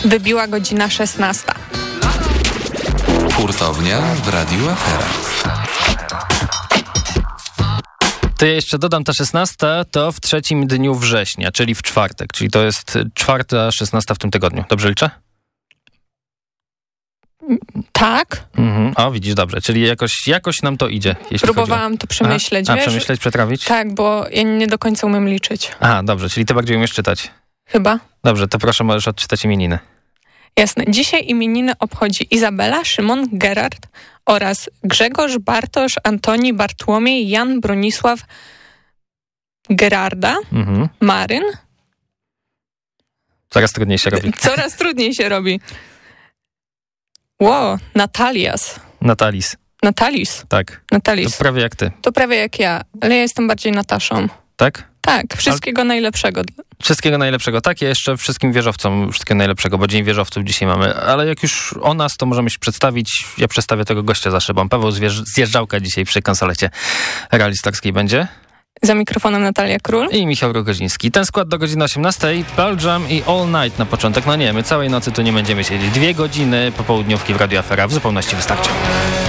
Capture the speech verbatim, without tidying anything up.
Wybiła godzina szesnasta. Hurtownia w Radiu Afera. To ja jeszcze dodam, ta szesnasta to w trzecim dniu września, czyli w czwartek, czyli to jest czwarta, szesnasta w tym tygodniu. Dobrze liczę? Tak. Mhm. O, widzisz, dobrze, czyli jakoś, jakoś nam to idzie. Próbowałam o... to przemyśleć. Aha. A, wiesz? przemyśleć, przetrawić? Tak, bo ja nie do końca umiem liczyć. Aha, dobrze, czyli ty bardziej umiesz czytać. Chyba. Dobrze, to proszę, możesz odczytać imieniny. Jasne. Dzisiaj imieniny obchodzi Izabela, Szymon, Gerard oraz Grzegorz, Bartosz, Antoni, Bartłomiej, Jan, Bronisław, Gerarda, Mhm. Maryn. Coraz trudniej się robi. Coraz trudniej się robi. Ło, Natalias. Natalis. Natalis. Tak. Natalis. To prawie jak ty. To prawie jak ja, ale ja jestem bardziej Nataszą. Tak? Tak, wszystkiego ale... najlepszego. Wszystkiego najlepszego. Tak, ja jeszcze wszystkim wieżowcom wszystkiego najlepszego, bo Dzień Wieżowców dzisiaj mamy. Ale jak już o nas, to możemy się przedstawić. Ja przedstawię tego gościa za szybą. Paweł Zwierz- Zjeżdżałka dzisiaj przy konsolecie realistorskiej będzie. Za mikrofonem Natalia Król. I Michał Rogoziński. Ten skład do godziny osiemnastej. Pearl Jam i All Night na początek. No nie, my całej nocy tu nie będziemy siedzieć. Dwie godziny popołudniówki w Radiu Afera w zupełności wystarczą.